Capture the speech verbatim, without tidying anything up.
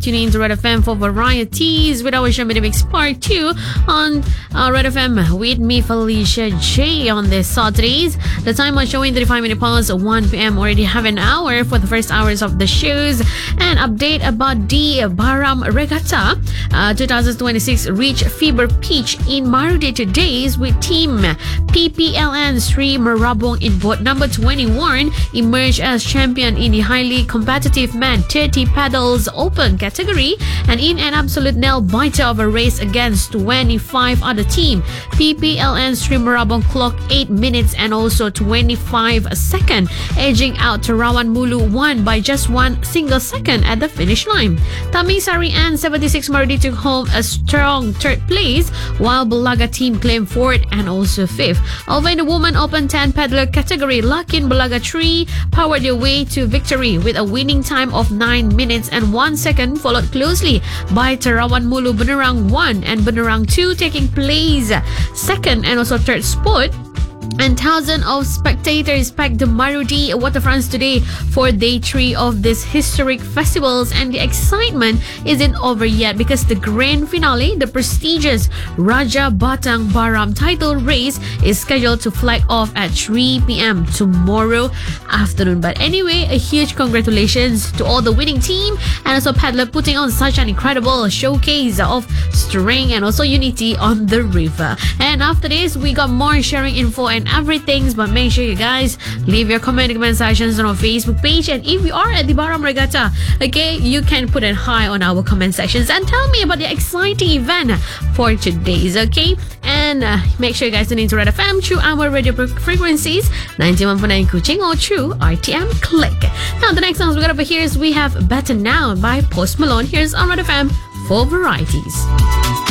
tuning into Red F M for varieties with our show Mix Part two on uh, Red F M with me, Felicia J, on this Saturdays. The time was showing thirty-five minutes past one p.m. Already have an hour for the first hours of the shows. And update about the Baram Regatta uh, twenty twenty-six reached fever pitch in Marudi today with team P P L N Sri Marabong in boat number twenty-one emerged as champion in the highly competitive men thirty paddles open category and in an absolute nail-biter of a race against twenty-five other team. P P L N Sri Marabong clocked eight minutes and also twenty-five seconds, edging out Terawan Mulu won by just one single second at the finish line. Tamisari and seventy-six Marudi took home a strong third place, while Bulaga team claimed fourth and also fifth. Over in the women open ten paddler category, Lakin Bulaga three powered their way to victory with a winning time of nine minutes and one second, followed closely by Terawan Mulu Benerang one and Benerang two taking place second and also third spot. And thousands of spectators packed the Marudi waterfronts today for day three of this historic festivals, and the excitement isn't over yet because the grand finale, the prestigious Raja Batang Baram title race, is scheduled to flag off at three p.m. tomorrow afternoon. But anyway, a huge congratulations to all the winning team and also paddler putting on such an incredible showcase of strength and also unity on the river. And after this, we got more sharing info and everything, but make sure you guys leave your comment in the comment sections on our Facebook page, and if you are at the Baram Regatta, okay, you can put it high on our comment sections and tell me about the exciting event for today's, okay? And uh, make sure you guys tune into Red F M through our radio frequencies ninety-one point nine Kuching or through R T M Click. Now the next songs we got over here is we have Better Now by Post Malone. Here's on Red F M for varieties.